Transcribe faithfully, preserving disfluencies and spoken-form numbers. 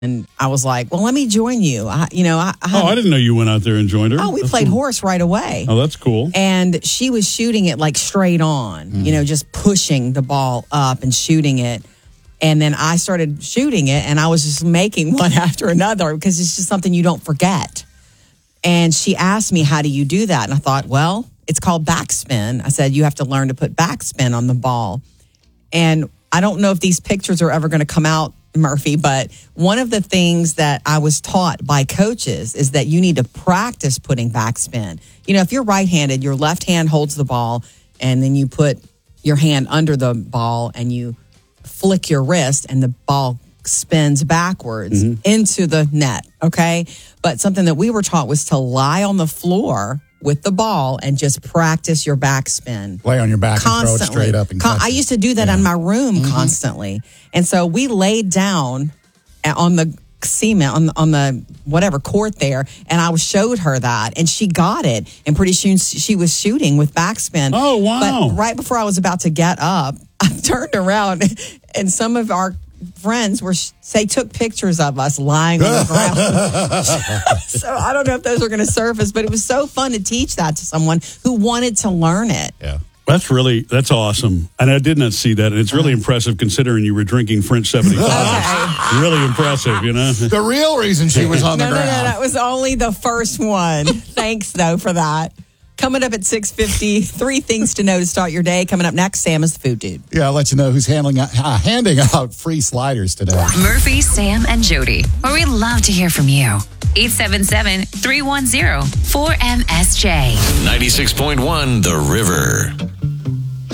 And I was like, well, let me join you. I, you know, I, I Oh, I didn't know you went out there and joined her. Oh, we That's played cool. horse right away. Oh, that's cool. And she was shooting it like straight on, mm. you know, just pushing the ball up and shooting it. And then I started shooting it, and I was just making one after another because it's just something you don't forget. And she asked me, how do you do that? And I thought, well, it's called backspin. I said, you have to learn to put backspin on the ball. And I don't know if these pictures are ever going to come out, Murphy, but one of the things that I was taught by coaches is that you need to practice putting backspin. You know, if you're right-handed, your left hand holds the ball, and then you put your hand under the ball and you flick your wrist and the ball spins backwards mm-hmm. into the net, okay? But something that we were taught was to lie on the floor with the ball and just practice your backspin. Lay on your back constantly. And throw it straight up. And Con- I used to do that yeah. in my room mm-hmm. constantly. And so we laid down on the cement, on the, on the whatever court there, and I showed her that, and she got it. And pretty soon she was shooting with backspin. Oh, wow. But right before I was about to get up, I turned around, and some of our friends were they took pictures of us lying on the ground. So I don't know if those are going to surface, but it was so fun to teach that to someone who wanted to learn it. Yeah. That's really, that's awesome. And I did not see that. And it's really impressive considering you were drinking French seventy-five. Okay. Really impressive, you know? The real reason she was on the no, ground. No, no, that was only the first one. Thanks, though, for that. Coming up at six fifty, three things to know to start your day. Coming up next, Sam is the food dude. Yeah, I'll let you know who's handling, uh, handing out free sliders today. Murphy, Sam, and Jody, where we love to hear from you. eight seven seven, three one zero, four M S J. ninety-six point one The River.